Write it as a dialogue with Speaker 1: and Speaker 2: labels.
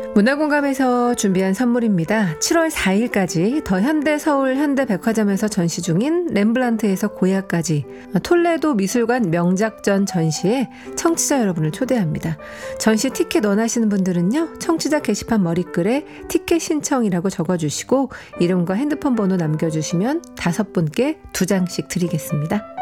Speaker 1: 문화공감에서 준비한 선물입니다. 7월 4일까지 더 현대 서울 현대백화점에서 전시 중인 렘블란트에서 고야까지 톨레도 미술관 명작전 전시에 청취자 여러분을 초대합니다. 전시 티켓 원하시는 분들은요, 청취자 게시판 머리글에 티켓 신청이라고 적어주시고 이름과 핸드폰 번호 남겨주시면 5분께 2장씩 드리겠습니다.